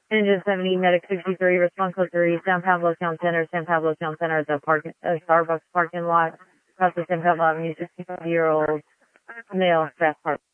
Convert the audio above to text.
Engine 70, Medic 63, response code 3, San Pablo Town Center, San Pablo Town Center at the Starbucks parking lot, across the San Pablo Avenue, 65-year-old male, fast park.